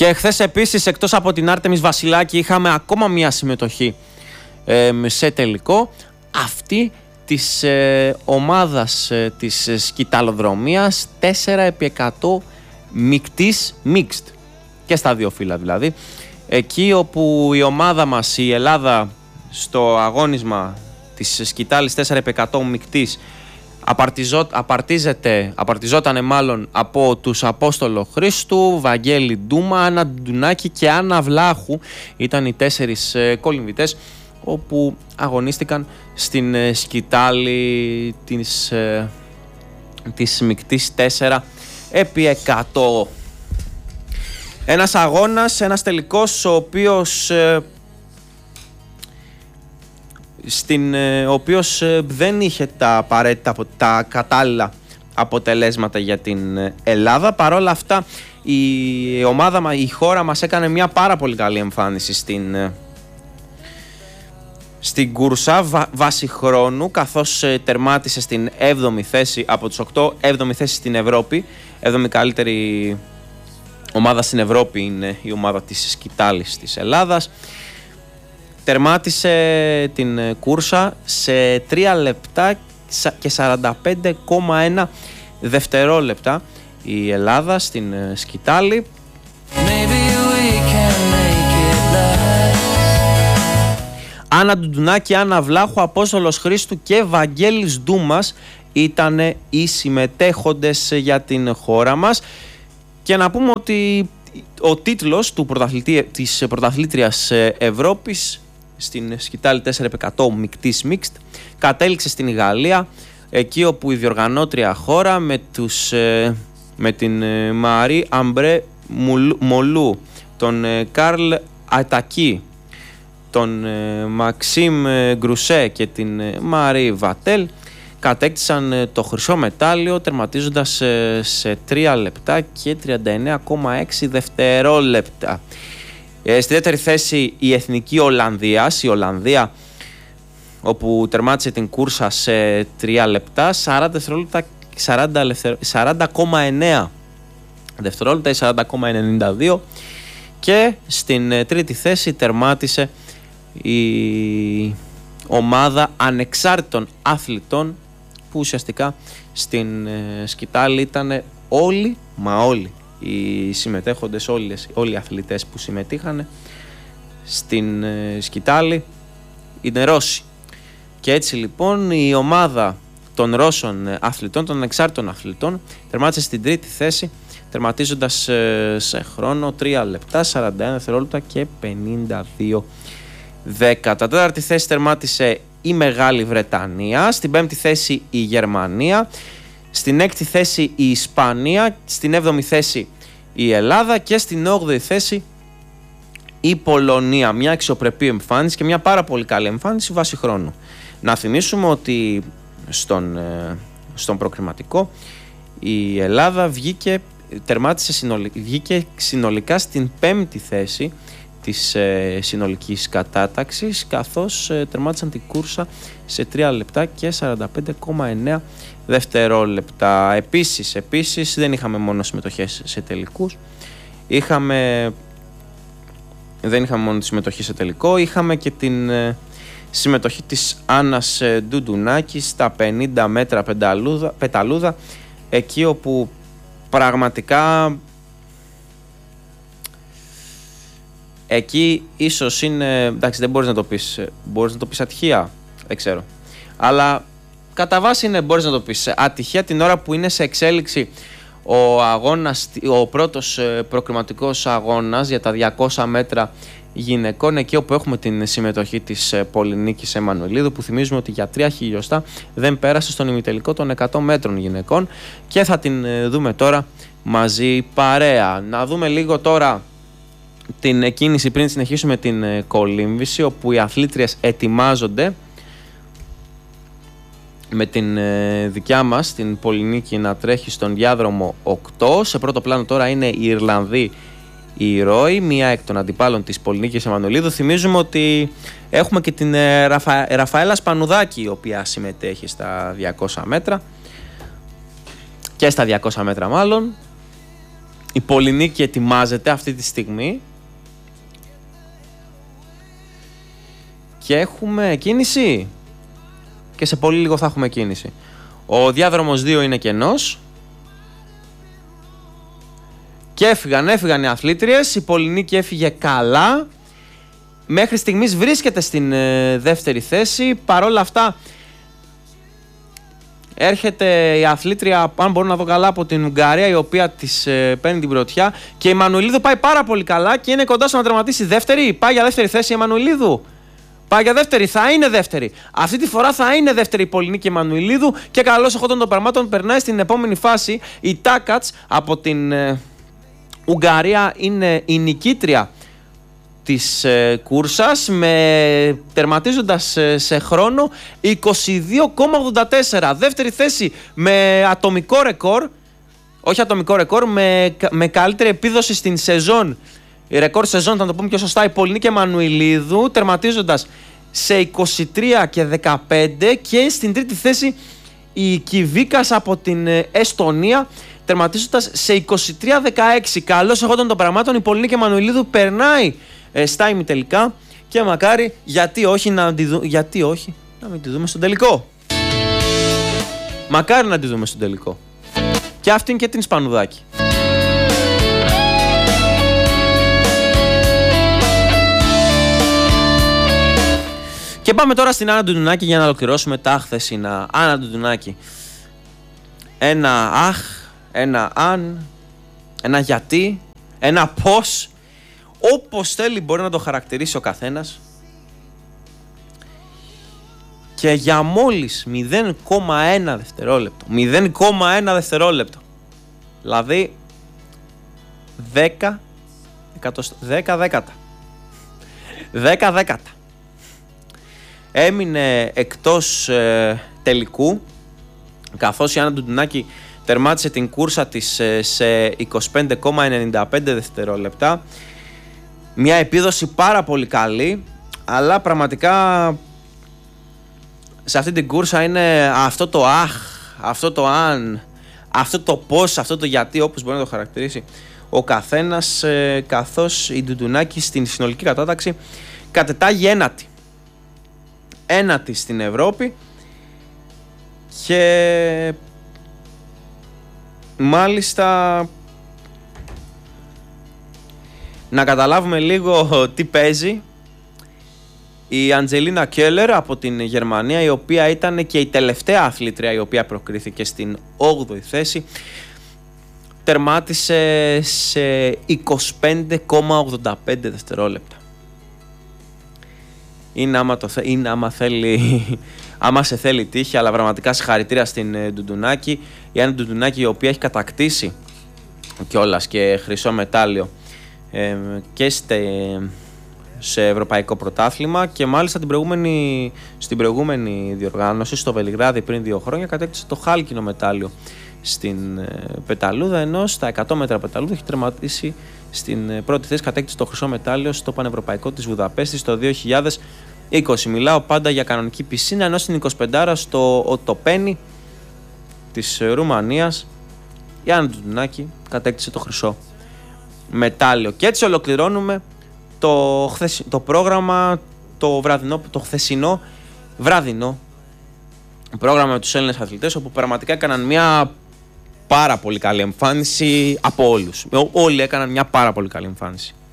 Και χθες επίσης, εκτός από την Άρτεμις Βασιλάκη, είχαμε ακόμα μια συμμετοχή σε τελικό, αυτή της ομάδας της σκυταλοδρομίας 4x100 μικτής mixed, και στα δύο φύλλα δηλαδή, εκεί όπου η ομάδα μας, η Ελλάδα, στο αγώνισμα της σκυτάλης 4x100 μικτής απαρτιζότανε μάλλον από τους Απόστολο Χρήστου, Βαγγέλη Ντούμα, Άννα Ντουνάκη και Άννα Βλάχου. Ήταν οι 4 κολυμβητές όπου αγωνίστηκαν στην σκυτάλη της μικτής 4x100. Ένας αγώνας, ένας τελικός, ο οποίος δεν είχε τα απαραίτητα, τα κατάλληλα αποτελέσματα για την Ελλάδα. Παρόλα αυτά η χώρα μας έκανε μια πάρα πολύ καλή εμφάνιση στην κούρσα βάση χρόνου, καθώς τερμάτισε στην 7η θέση από τους 8, 7η θέση στην Ευρώπη. 7η καλύτερη ομάδα στην Ευρώπη είναι η ομάδα της σκυτάλης της Ελλάδας. Τερμάτισε την κούρσα σε 3 λεπτά και 45,1 δευτερόλεπτα η Ελλάδα στην σκυτάλη. Άννα Ντουνάκη, Άννα Βλάχου, Απόστολος Χρήστου και Βαγγέλης Ντούμας ήταν οι συμμετέχοντες για την χώρα μας. Και να πούμε ότι ο τίτλος της πρωταθλήτριας Ευρώπης στην σκυτάλη 4x100 μικτής mixed κατέληξε στην Γαλλία, εκεί όπου η διοργανώτρια χώρα με την Μαρί Αμπρέ Μολού, τον Καρλ Ατακή, τον Μαξίμ Γκρουσέ και την Μαρί Βατέλ κατέκτησαν το χρυσό μετάλλιο, τερματίζοντας σε 3 λεπτά και 39,6 δευτερόλεπτα. Στη δεύτερη θέση η εθνική Ολλανδίας, η Ολλανδία, όπου τερμάτισε την κούρσα σε 3 λεπτά, 40,9 δευτερόλεπτα ή 40,92, και στην τρίτη θέση τερμάτισε η ομάδα ανεξάρτητων αθλητών, που ουσιαστικά στην σκυτάλη ήταν όλοι οι συμμετέχοντες, όλοι οι αθλητές που συμμετείχαν στην σκυτάλη είναι Ρώσοι. Και έτσι λοιπόν η ομάδα των Ρώσων αθλητών, των ανεξάρτητων αθλητών, τερμάτισε στην τρίτη θέση, τερματίζοντας σε χρόνο 3 λεπτά, 41 δευτερόλεπτα και 52 δέκατα. Τέταρτη θέση τερμάτισε η Μεγάλη Βρετανία, στην πέμπτη θέση η Γερμανία, στην έκτη θέση η Ισπανία, στην 7η θέση η Ελλάδα και στην 8η θέση η Πολωνία. Μια αξιοπρεπή εμφάνιση και μια πάρα πολύ καλή εμφάνιση βάσει χρόνου. Να θυμίσουμε ότι στον προκριματικό η Ελλάδα βγήκε συνολικά στην 5η θέση της συνολικής κατάταξης, καθώς τερμάτισαν την κούρσα σε 3 λεπτά και 45,9 δευτερόλεπτα. Επίσης δεν είχαμε μόνο συμμετοχές σε τελικούς, δεν είχαμε μόνο τη συμμετοχή σε τελικό, είχαμε και την συμμετοχή της Άννας Ντουντουνάκη στα 50 μέτρα πεταλούδα, εκεί όπου πραγματικά εκεί ίσως είναι, εντάξει, δεν μπορείς να το πεις ατυχία, δεν ξέρω, αλλά κατά βάση μπορείς να το πεις ατυχία την ώρα που είναι σε εξέλιξη ο πρώτος προκριματικός αγώνας για τα 200 μέτρα γυναικών, εκεί όπου έχουμε την συμμετοχή της Πολυνίκης Εμμανουηλίδου, που θυμίζουμε ότι για 3 χιλιοστά δεν πέρασε στον ημιτελικό των 100 μέτρων γυναικών, και θα την δούμε τώρα μαζί παρέα. Να δούμε λίγο τώρα την κίνηση πριν συνεχίσουμε την κολύμβηση, όπου οι αθλήτριες ετοιμάζονται με την δικιά μας την Πολυνίκη να τρέχει στον διάδρομο 8. Σε πρώτο πλάνο τώρα είναι η Ιρλανδή η Ρόη, μία εκ των αντιπάλων της Πολυνίκης Εμμανουηλίδου. Θυμίζουμε ότι έχουμε και την Ραφαέλα Σπανουδάκη, η οποία συμμετέχει στα 200 μέτρα και στα 200 μέτρα μάλλον. Η Πολυνίκη ετοιμάζεται αυτή τη στιγμή. Και έχουμε κίνηση. Και σε πολύ λίγο θα έχουμε κίνηση. Ο διάδρομος 2 είναι κενός. Και έφυγαν οι αθλήτριες. Η Πολυνίκη έφυγε καλά. Μέχρι στιγμής βρίσκεται στην δεύτερη θέση. Παρόλα αυτά έρχεται η αθλήτρια, αν μπορώ να δω καλά, από την Ουγγαρία, η οποία της παίρνει την πρωτιά. Και η Μανουηλίδου πάει πάρα πολύ καλά και είναι κοντά στο να τερματίσει δεύτερη. Πάει για δεύτερη θέση η Μανουηλίδου. Πάει για δεύτερη, θα είναι δεύτερη. Αυτή τη φορά θα είναι δεύτερη η Πολυνίκη Μανουηλίδου. Και καλώς εχόντων των πραγμάτων περνάει στην επόμενη φάση. Η Τάκατς από την Ουγγαρία είναι η νικήτρια της κούρσας, τερματίζοντας σε χρόνο 22,84. Δεύτερη θέση με ατομικό ρεκόρ, όχι ατομικό ρεκόρ, με καλύτερη επίδοση στην σεζόν. Η ρεκόρ σεζόν, θα το πούμε πιο σωστά, η Πολυνίκη Μανουηλίδου, τερματίζοντας σε 23,15. Και στην τρίτη θέση η Κιβίκας από την Εστονία, τερματίζοντας σε 23,16. Καλώς εχόντων των πραγμάτων, η Πολυνίκη Μανουηλίδου περνάει στα ημιτελικά και μακάρι, γιατί όχι, να μην τη δούμε στον τελικό. Μακάρι να τη δούμε στον τελικό. Και αυτήν και την Σπανουδάκη. Και πάμε τώρα στην Άννα Ντουντουνάκη για να ολοκληρώσουμε τα χθεσινά. Άννα Ντουντουνάκη. Ένα αχ, ένα αν, ένα γιατί, ένα πώς. Όπως θέλει μπορεί να το χαρακτηρίσει ο καθένας. Και για μόλις 0,1 δευτερόλεπτο. 0,1 δευτερόλεπτο. Δηλαδή 10 δέκατα. 10 δέκατα. Έμεινε εκτός τελικού, καθώς η Άννα Ντουντουνάκη τερμάτισε την κούρσα της σε 25,95 δευτερόλεπτα. Μια επίδοση πάρα πολύ καλή, αλλά πραγματικά σε αυτή την κούρσα είναι αυτό το αχ, αυτό το αν, αυτό το πώς, αυτό το γιατί, όπως μπορεί να το χαρακτηρίσει ο καθένας, καθώς η Ντουντουνάκη στην συνολική κατάταξη κατετάγει ένατη στην Ευρώπη. Και μάλιστα να καταλάβουμε λίγο τι παίζει. Η Αντζελίνα Κέλλερ από την Γερμανία, η οποία ήταν και η τελευταία αθλήτρια η οποία προκρίθηκε στην 8η θέση, τερμάτισε σε 25,85 δευτερόλεπτα. Είναι άμα σε θέλει τύχη, αλλά πραγματικά συγχαρητήρια στην Ντουντουνάκη. Η Άννα Ντουντουνάκη, η οποία έχει κατακτήσει κιόλας και χρυσό μετάλλιο και σε ευρωπαϊκό πρωτάθλημα, και μάλιστα στην προηγούμενη διοργάνωση στο Βελιγράδι πριν 2 χρόνια κατέκτησε το χάλκινο μετάλλιο στην πεταλούδα, ενώ στα 100 μέτρα πεταλούδα έχει τερματίσει στην πρώτη θέση, κατέκτησε το χρυσό μετάλλιο στο Πανευρωπαϊκό της Βουδαπέστης το 2020. Μιλάω πάντα για κανονική πισίνα, ενώ στην 25 στο Οτοπένι της Ρουμανίας η Άννα Ντουντουνάκη κατέκτησε το χρυσό μετάλλιο. Και έτσι ολοκληρώνουμε το πρόγραμμα, το χθεσινό βραδινό πρόγραμμα με τους Έλληνες αθλητές, όπου πραγματικά έκαναν μια πάρα πολύ καλή εμφάνιση από όλους. Όλοι έκαναν μια πάρα πολύ καλή εμφάνιση.